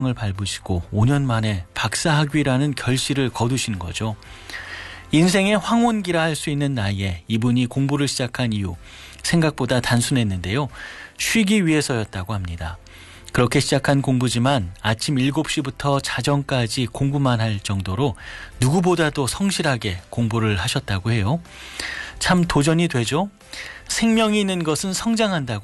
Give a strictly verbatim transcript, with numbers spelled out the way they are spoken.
을 밟으시고 오 년 만에 박사학위라는 결실을 거두신 거죠. 인생의 황혼기라 할 수 있는 나이에 이분이 공부를 시작한 이유 생각보다 단순했는데요. 쉬기 위해서였다고 합니다. 그렇게 시작한 공부지만 아침 일곱 시부터 자정까지 공부만 할 정도로 누구보다도 성실하게 공부를 하셨다고 해요. 참 도전이 되죠. 생명이 있는 것은 성장한다고